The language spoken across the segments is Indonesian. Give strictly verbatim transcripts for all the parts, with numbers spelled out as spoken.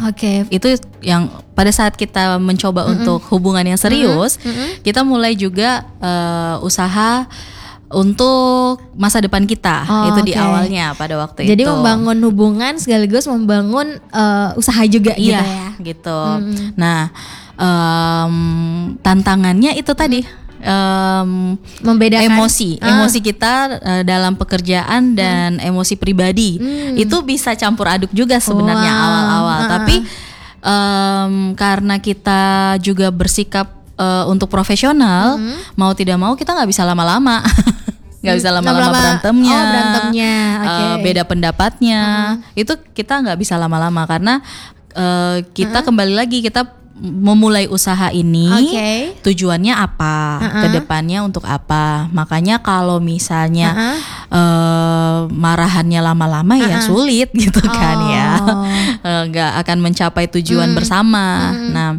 Oke. Itu yang pada saat kita mencoba mm-hmm. untuk hubungan yang serius, mm-hmm. kita mulai juga uh, usaha untuk masa depan kita. Oh, itu okay. di awalnya pada waktu Jadi itu. Jadi membangun hubungan sekaligus membangun uh, usaha juga gitu iya, ya. gitu. Mm-hmm. Nah, um, tantangannya itu tadi. Um, membedakan emosi, ah. emosi kita uh, dalam pekerjaan dan hmm. emosi pribadi hmm. itu bisa campur aduk juga sebenarnya wow. awal-awal. Ah. Tapi um, karena kita juga bersikap uh, untuk profesional, hmm. mau tidak mau kita nggak bisa lama-lama, nggak bisa lama-lama berantemnya, oh, berantemnya, okay. uh, beda pendapatnya, hmm. itu kita nggak bisa lama-lama karena uh, kita hmm. kembali lagi kita memulai usaha ini okay. tujuannya apa, uh-uh. kedepannya untuk apa. Makanya kalau misalnya uh-uh. uh, marahannya lama-lama uh-uh. ya sulit gitu oh. kan ya, nggak uh, akan mencapai tujuan mm. bersama. Mm. Nah,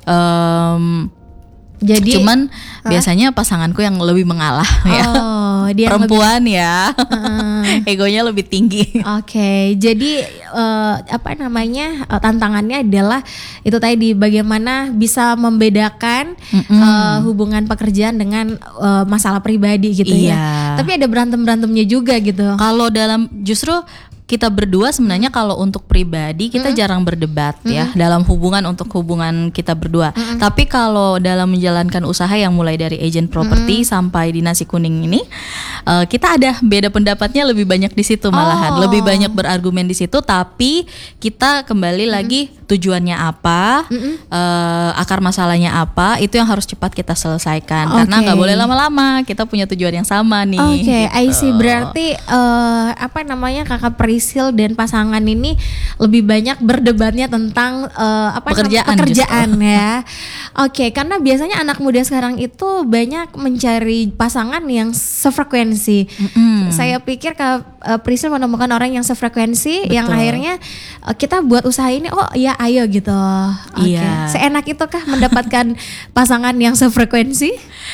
um, jadi cuman huh? biasanya pasanganku yang lebih mengalah oh, ya, dia perempuan lebih, ya, uh, egonya lebih tinggi. Oke, okay. Jadi uh, apa namanya uh, tantangannya adalah itu tadi bagaimana bisa membedakan uh, hubungan pekerjaan dengan uh, masalah pribadi gitu iya. ya. Tapi ada berantem berantemnya juga gitu. Kalau dalam justru kita berdua sebenarnya mm. kalau untuk pribadi kita mm. jarang berdebat mm. ya dalam hubungan untuk hubungan kita berdua. Mm. Tapi kalau dalam menjalankan usaha yang mulai dari agent properti mm. sampai di Nasi Kuning ini, uh, kita ada beda pendapatnya lebih banyak di situ malahan, oh. lebih banyak berargumen di situ. Tapi kita kembali mm. lagi tujuannya apa, uh, akar masalahnya apa, itu yang harus cepat kita selesaikan okay. karena nggak boleh lama-lama. Kita punya tujuan yang sama nih. Oke, okay, gitu. I see. Berarti uh, apa namanya kakak Prisil dan pasangan ini lebih banyak berdebatnya tentang uh, apa pekerjaan, pekerjaan ya. Oke, okay, karena biasanya anak muda sekarang itu banyak mencari pasangan yang sefrekuensi. Mm-hmm. Saya pikir Kak uh, Prisil menemukan orang yang sefrekuensi, betul. Yang akhirnya uh, kita buat usaha ini, oh ya ayo gitu. Okay. Iya. Seenak itu kah mendapatkan pasangan yang sefrekuensi?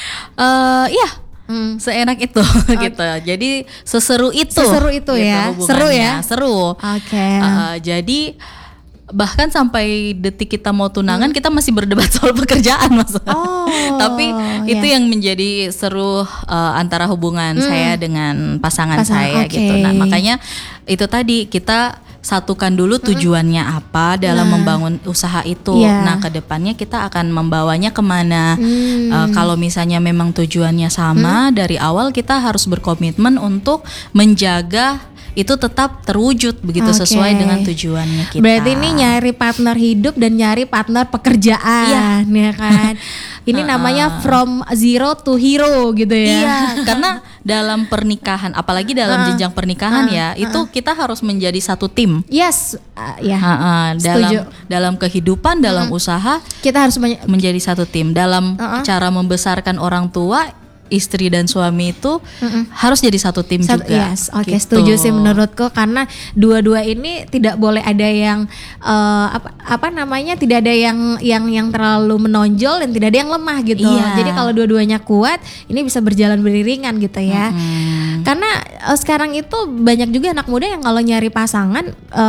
Uh, iya. Hmm, seenak itu okay. gitu. Jadi seseru itu. Seseru itu gitu, ya. Seru ya. Seru. Oke. Okay. Uh, jadi bahkan sampai detik kita mau tunangan hmm. kita masih berdebat soal pekerjaan mas. Oh, tapi itu yeah. yang menjadi seru uh, antara hubungan hmm. saya dengan pasangan, pasangan saya okay. gitu. Nah makanya itu tadi kita satukan dulu tujuannya mm-hmm. apa dalam nah. membangun usaha itu. Yeah. Nah, kedepannya kita akan membawanya kemana. Mm. Uh, kalau misalnya memang tujuannya sama, mm. dari awal kita harus berkomitmen untuk menjaga itu tetap terwujud begitu okay. sesuai dengan tujuannya kita. Berarti ini nyari partner hidup dan nyari partner pekerjaan, ya kan? Ini namanya from zero to hero gitu ya. Iya, karena dalam pernikahan, apalagi dalam uh, jenjang pernikahan uh, ya, uh, itu kita harus menjadi satu tim. Yes, uh, ya. Uh, uh, dalam dalam kehidupan, dalam uh, usaha, kita harus men- menjadi satu tim. Dalam uh, uh. cara membesarkan orang tua, istri dan suami itu Mm-mm. harus jadi satu tim satu, juga. Yes, oke okay, gitu. Setuju sih menurutku karena dua-dua ini tidak boleh ada yang uh, apa apa namanya tidak ada yang yang yang terlalu menonjol dan tidak ada yang lemah gitu. Iya. Jadi kalau dua-duanya kuat, ini bisa berjalan beriringan gitu ya. Mm-hmm. Karena uh, sekarang itu banyak juga anak muda yang kalau nyari pasangan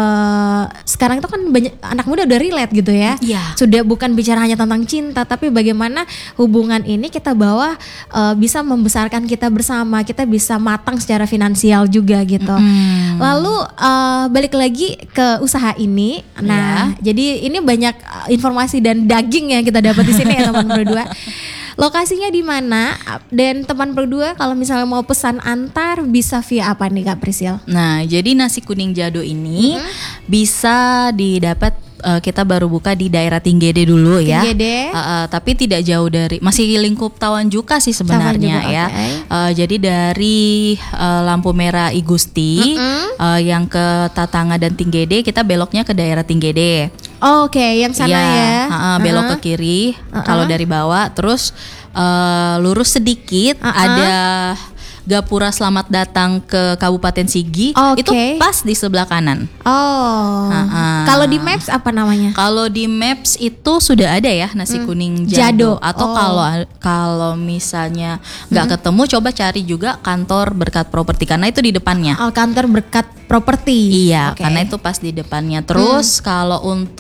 uh, sekarang itu kan banyak anak muda udah relate gitu ya. Iya. Sudah bukan bicara hanya tentang cinta, tapi bagaimana hubungan ini kita bawa uh, bisa bisa membesarkan kita bersama, kita bisa matang secara finansial juga gitu. Mm. Lalu uh, balik lagi ke usaha ini. Nah, yeah. jadi ini banyak informasi dan daging yang kita dapat di sini ya teman berdua. Lokasinya di mana? Dan teman berdua kalau misalnya mau pesan antar bisa via apa nih Kak Prisil? Nah, jadi Nasi Kuning Jado ini mm-hmm. bisa didapat uh, kita baru buka di daerah Tinggede dulu ya. Tinggede. Uh, uh, tapi tidak jauh dari, masih lingkup Tawanjuka sih sebenarnya juga, ya. Okay. Uh, jadi dari uh, lampu merah I Gusti mm-hmm. uh, yang ke Tatanga dan Tinggede, kita beloknya ke daerah Tinggede. Oh, Oke, okay. yang sana ya. ya. Uh, uh, belok uh-huh. ke kiri uh-huh. kalau dari bawah, terus uh, lurus sedikit uh-huh. ada Gapura Selamat Datang ke Kabupaten Sigi. Okay. Itu pas di sebelah kanan. Oh. Uh-uh. Kalau di Maps apa namanya? Kalau di Maps itu sudah ada ya Nasi hmm. Kuning Jado. Jado. Atau kalau oh. kalau misalnya nggak hmm. ketemu, coba cari juga kantor Berkat Properti karena itu di depannya. Oh, kantor Berkat Properti. Iya, okay. karena itu pas di depannya. Terus hmm. kalau untuk